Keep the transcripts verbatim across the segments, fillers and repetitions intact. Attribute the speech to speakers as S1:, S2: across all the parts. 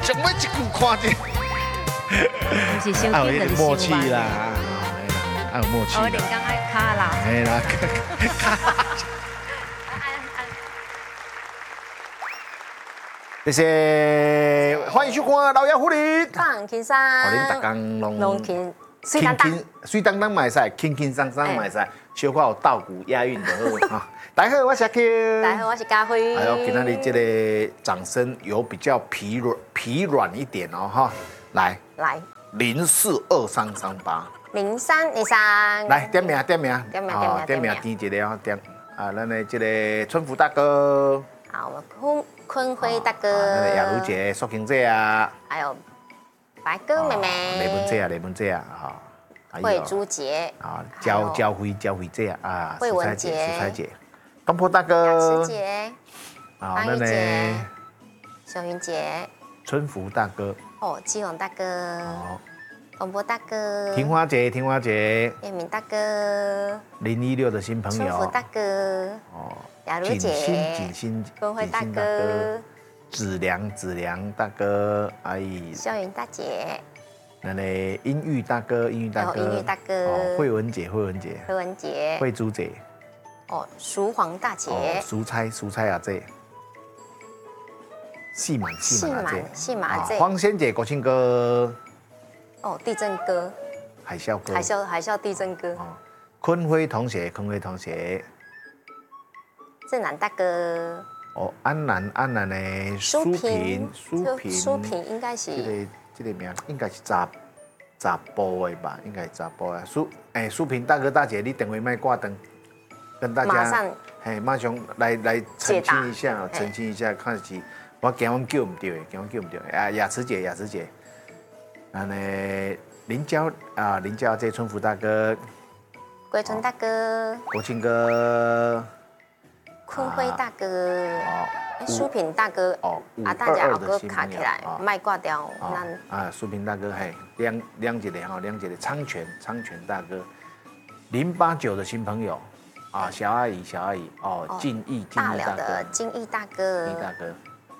S1: 想要一句看者。
S2: 不是小
S1: 啊，有
S2: 紧就是
S1: 默契
S2: 伤慢
S1: 啦，啊，有默契
S2: 我连
S1: 啦。
S2: 刚爱卡啦。
S1: 哎啦，谢谢，欢迎收看《老鸭狐狸》。
S2: 放轻松，
S1: 互恁逐工拢
S2: 拢轻水当当，
S1: 水当当嘛会使，轻轻松松嘛会使，小可有稻谷押韵就好哈。大家好，我是阿 Q。
S2: 大家好，我是嘉辉。
S1: 哎呦，今天你这个掌声有比较疲软疲软一点哦哈。来，
S2: 来
S1: 零四二三三八，
S2: 零三零三，
S1: 来点名点名，
S2: 点名
S1: 哦点名
S2: 点名点
S1: 点一个哦点啊，咱的这个春福大哥，
S2: 好，我们坤坤辉大
S1: 啊咱的
S2: 哥，
S1: 雅茹姐、苏婷姐啊，
S2: 还有白哥妹妹，
S1: 雷文姐啊，雷文姐啊，哈，还有
S2: 慧珠姐，
S1: 啊，
S2: 还有
S1: 焦焦辉焦辉姐啊，
S2: 慧文
S1: 蔬菜姐
S2: 姐
S1: 蔬菜姐，东坡大
S2: 雅
S1: 哥
S2: 慈，姐，
S1: 啊，
S2: 方玉
S1: 咱的
S2: 姐，小云姐，
S1: 春福大哥，
S2: 哦，基隆大哥，
S1: 哦，
S2: 洪波大哥，
S1: 庭花姐，庭花姐，
S2: 叶明大哥，
S1: 零一六的新朋友，
S2: 春福大哥，
S1: 哦，
S2: 雅茹
S1: 锦欣
S2: 姐，
S1: 锦欣
S2: 坤辉大
S1: 锦欣
S2: 哥，
S1: 子良子良大哥，哎，
S2: 肖云大姐，
S1: 那嘞音玉大哥，音玉大哥，
S2: 还有音玉大哥
S1: 哦，慧文姐，慧文姐，
S2: 何文杰，
S1: 慧珠姐，
S2: 哦，淑黄大
S1: 哦，
S2: 姐，
S1: 蔬菜蔬菜啊这，细满细满啊这，
S2: 细满细满这
S1: 啊黄仙姐，国庆哥，
S2: 哦，地震哥，
S1: 海啸哥，
S2: 海啸海啸地震哥，
S1: 哦，坤辉同学，坤辉同学，
S2: 正南大哥，
S1: 哦，安南安南的
S2: 苏
S1: 苏平
S2: 平，
S1: 苏平
S2: 苏平应该是
S1: 这个这个名应该是查查甫的吧，应该是查甫的。苏哎，苏平大哥大姐，你等会卖挂灯，跟大家
S2: 马上
S1: 嘿马上来来澄清一下
S2: 解，答
S1: 澄清一下，看是我惊我叫唔对，惊我叫唔对。啊，雅慈姐，雅慈姐，啊呢林娇啊林娇这春福大哥，
S2: 桂春大哥，
S1: 国庆哥，
S2: 坤辉大哥，
S1: 哦
S2: 哎苏平大哥，
S1: 哦五
S2: 啊，大
S1: 二二
S2: 家后个
S1: 的新朋友
S2: 卡起来
S1: 啊，
S2: 卖挂掉，
S1: 啊
S2: 咱
S1: 啊，苏平大哥，嘿，两两一个哈，两一个昌泉，昌泉大哥，零八九的新朋友，啊，小阿姨，小阿姨，哦，
S2: 哦
S1: 敬意，敬
S2: 大
S1: 意大
S2: 寮的
S1: 哥，
S2: 金义大哥
S1: 敬意，大哥，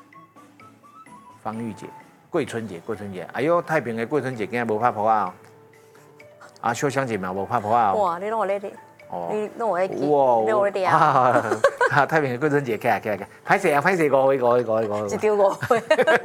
S1: 方玉姐，桂春姐，桂春姐，哎呦，太平的桂春姐今日无拍婆啊，啊，秀香姐嘛无拍婆啊，
S2: 哇，你让我咧咧，
S1: 哦，
S2: 你让我咧记，你
S1: 哇，
S2: 让我咧聊，
S1: 啊，啊太平的桂春姐，起来起来起来，歹势啊，歹势，五位五位五位五位
S2: 一。丢我会，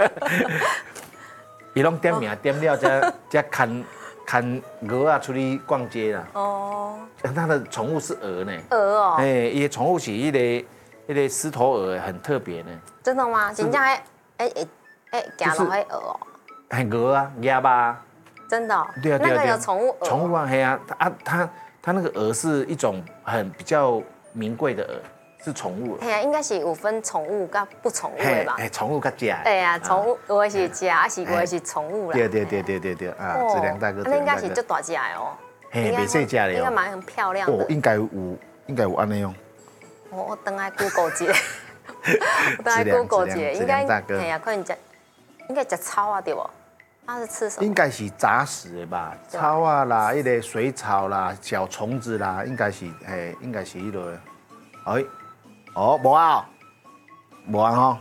S1: 伊拢点名点了，才才看看鹅啊出去逛街啦。
S2: 哦，
S1: 他的宠物是鹅呢，
S2: 鹅哦
S1: 哎，，伊的宠物是迄个迄个狮头鹅，很特别呢。
S2: 真的吗？真正还哎哎哎，行落去鹅哦，
S1: 很鹅啊，鸭啊，
S2: 真的哦，
S1: 对啊对啊对啊
S2: 那个有宠物鹅，
S1: 宠物啊，嘿啊，啊它它那个鹅是一种很比较名贵的鹅，是宠物鹅。
S2: 哎呀，应该是有分宠物跟不宠物的吧？
S1: 嘿，宠物较假。
S2: 哎呀，宠物有的是家，还是有的是宠物啦。
S1: 对对对对对对啊，
S2: 哦
S1: 质量大哥，
S2: 那应该
S1: 质量大哥
S2: 是就大只的哦。
S1: 嘿，
S2: 应该
S1: 袂细只的
S2: 应该
S1: 哦。
S2: 蛮漂亮
S1: 哦，
S2: 的。
S1: 应该有，应该有安尼哦。
S2: 我我等下 Google 一下，我等下
S1: 质量
S2: Google 一下，
S1: 质量
S2: 应该
S1: 质量大哥
S2: 哎呀，可能吃，应该吃草啊对不？他是吃什么？
S1: 应该是杂食的吧，
S2: 对啊
S1: 草啊啦，迄个水草啦、小虫子啦，应该是诶，应该是迄落。哎，哦，无啊，无啊吼。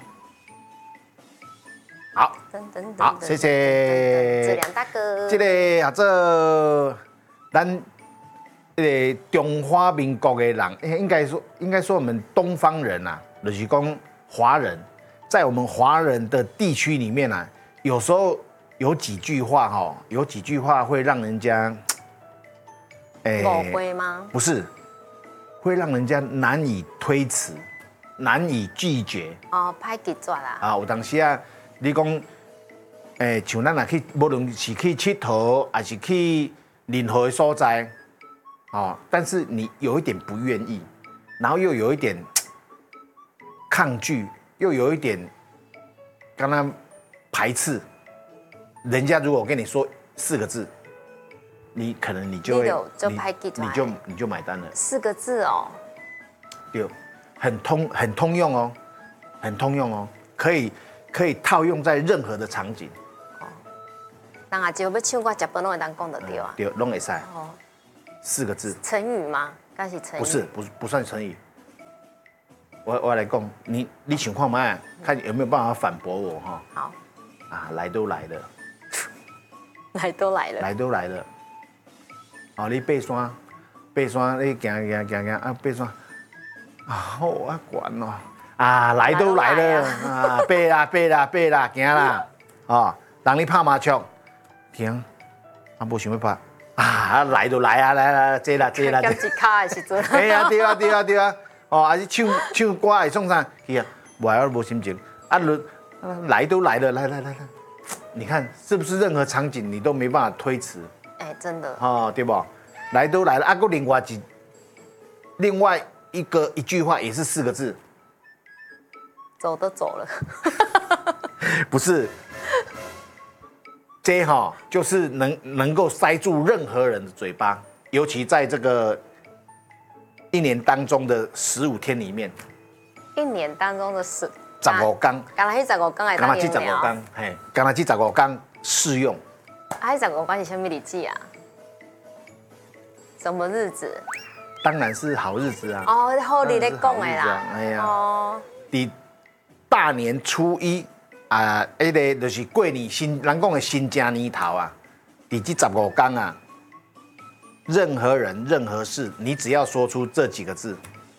S1: 好，
S2: 噔噔噔
S1: 好，谢谢
S2: 质量大哥。
S1: 这个啊做咱这个中华民国的人，应该说应该说我们东方人啊，就是讲华人，在我们华人的地区里面啊，有时候有几句话哈，有几句话会让人家，哎
S2: 误会吗？
S1: 不是，会让人家难以推辞，难以拒绝。
S2: 哦，歹记住啦。
S1: 啊，有当时啊，你讲，诶、像咱若去，无论是去佚佗，还是去任何的所在，哦，但是你有一点不愿意，然后又有一点抗拒，又有一点刚刚排斥，人家如果跟你说四个字，你可能你就会
S2: 你就就
S1: 你
S2: 歹记出来
S1: 你就你就买单了。
S2: 四个字哦，
S1: 对，很通很通用哦，很通用哦，可以可以套用在任何的场景，
S2: 人啊，就要唱歌食饭拢会当讲得对啊。
S1: 对，拢会使
S2: 哦，
S1: 四个字，
S2: 成语吗？该是成语。
S1: 不是不不算成语。我我来讲，你你想看嘛，看有没有办法反驳我哈？
S2: 好，
S1: 啊，来都来了，
S2: 来都来了，
S1: 来都来了。哦，你爬山，爬山你行行行行啊，爬山啊，好啊悬哦，啊，来都来了啊，爬啦爬啦爬啦，行啦，哦，人你拍麻将，停，啊，无想要拍。啊，来就来啊，来来，坐啦坐啦。
S2: 夹一卡的时阵。
S1: 哎呀，对啊对啊对啊，哦，还是唱唱歌会创啥？去啊，我还无心情。啊，来都来了，来来来来，你看是不是任何场景你都没办法推辞？
S2: 哎，真的。
S1: 哦，对不？来都来了，啊，个另外一另外一个一句话也是四个字，
S2: 走都走了。
S1: 不是。这哈就是能能够塞住任何人的嘴巴，尤其在这个一年当中的十五天里面，
S2: 一年当中的十
S1: 十五天，
S2: 刚才十五天来当
S1: 这十五天，嘿，刚才这十五天适用。
S2: 啊，十五天是什么日子啊？什么日子？
S1: 当然是好日子啊！
S2: 哦，好你咧讲的啦，
S1: 哎呀，
S2: 哦，
S1: 伫大年初一。啊，迄个就是过年新，人讲的新正年头啊，伫这十五天啊，任何人、任何事，你只要说出这几个字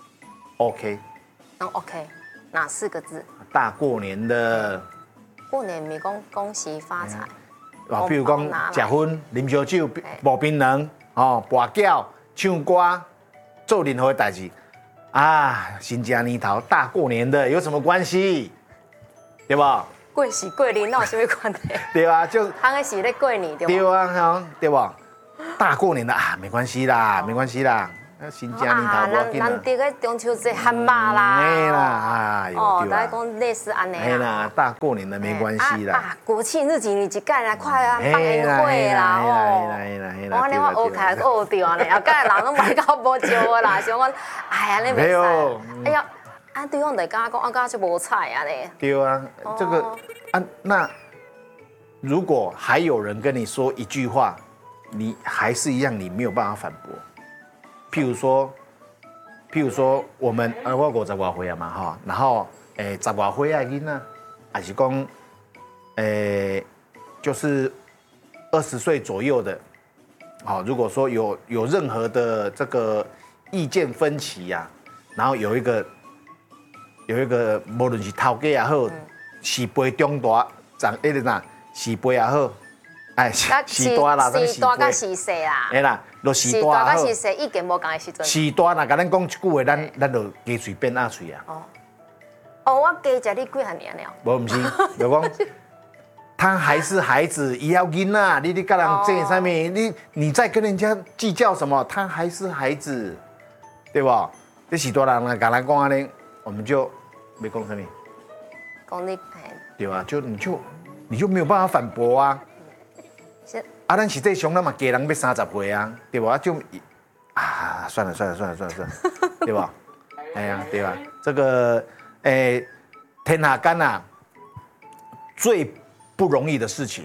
S1: ，OK。
S2: 嗯 OK， 哪四个字？
S1: 大过年的。
S2: 过年咪讲恭喜发财。
S1: 啊，比如讲食薰、啉烧酒、无槟榔，哦，跋筊、唱歌，做任何代志。啊，新正年头，大过年的，有什么关系？对吧？
S2: 过时过年哪有什么关系？
S1: 对啊，就
S2: 当然是咧过年对吧？
S1: 对啊，对吧？大过年的啊，没关系啦，没关系啦。新家年头
S2: 咱咱这个中秋节喊妈啦。
S1: 哎啦，哎
S2: 哦，大家讲类似安尼啦。
S1: 哎啦，大过年的没关系啦。
S2: 啊，国庆日子你一届来快啊，放年会啦哦。我安尼我学起来学掉呢，啊，今日人拢买到无招啦，想讲，哎呀，你袂使。哎呀。啊，对方就讲讲啊，讲就无彩啊咧。
S1: 对啊，这个啊，那如果还有人跟你说一句话，你还是一样，你没有办法反驳。譬如说，譬如说，我们呃，我五十外岁啊嘛哈，然后诶，十外岁啊囡仔，还是讲诶，就是二十岁左右的，好，如果说有有任何的这个意见分歧呀、啊，然后有一个。有一个，无论是头家也好，是辈中大，长一个呐，是辈也好，哎，是大啦，
S2: 是大甲是细啦，
S1: 哎啦，就是大
S2: 好。是大甲是细，意見無共的時陣。
S1: 是大，若甲咱講一句話，咱咱就雞喙變鴨喙啊。
S2: 哦，哦，我加食你幾下年了？
S1: 無唔是，就講他還是孩子，伊要囡仔，你你甲人這上面，你你再跟人家計較什麼？他還是孩子，對吧？你是大人啦，甲咱講安尼。我們就沒講什麼，
S2: 講你
S1: 對吧？就你就你就沒有辦法反駁啊。是啊，咱實際上咱嘛家人要三十歲啊，對吧？就啊，算了算了算了算了算了，對吧？哎呀，對吧？這個誒，天下間啊，最不容易的事情，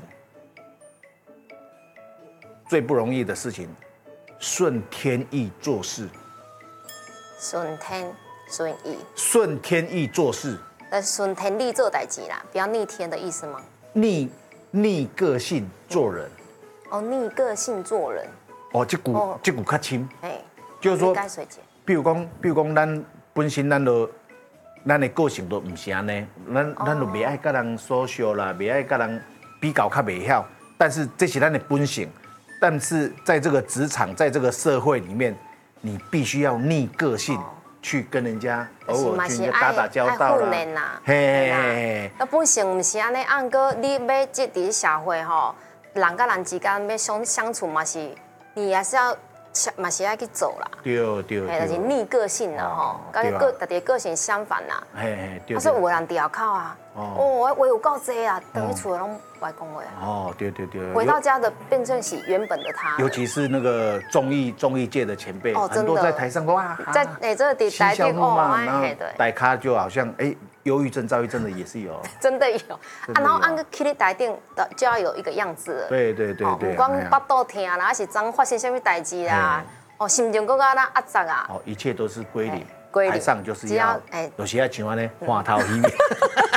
S1: 最不容易的事情，順天意做事。
S2: 順天。順意，
S1: 順天意做事，
S2: 但順天意做代志啦，不要逆天的意思嗎？
S1: 逆逆個性做人，
S2: 哦，逆個性做人，
S1: 哦，這股、哦、這股較輕，
S2: 哎，
S1: 就是說，比如講，比如講，咱本身咱就，咱的個性都唔是安尼，咱咱就袂愛甲人 social 啦，袂愛甲人比較較袂曉，但是這是咱的本性，但是在這個職場，在這個社會裡面，你必須要逆個性。哦去跟人家偶爾去打打交道啦，嘿嘿嘿。
S2: 那本身唔是安尼，按哥你要即伫社會吼，人甲人之間要相相處嘛是，你也是要嘛是要去做啦。
S1: 對對對。
S2: 就是逆個性啦吼，跟個大家個性相反啦。
S1: 嘿嘿對。
S2: 所以有個人調口啊，哦，我話有夠濟啊，等於厝攏不愛講話。
S1: 哦，對對對。
S2: 回到家的變成是原本的他。
S1: 尤其是那個綜藝綜藝界的前輩，
S2: 哦，
S1: 很多在台上哇，
S2: 在誒這個台頂哦，
S1: 然後台咖就好像誒，憂鬱症、躁鬱症的也是有。
S2: 真的有啊，然後按個去你台頂的就要有一個樣子。
S1: 對對對對。
S2: 不光巴肚痛啦，還是昨發生什麼代誌啦，哦，心情更加那壓榨啊。
S1: 哦，一切都是歸零。
S2: 歸零。
S1: 台上就是要，有時要像安尼，看頭戲面。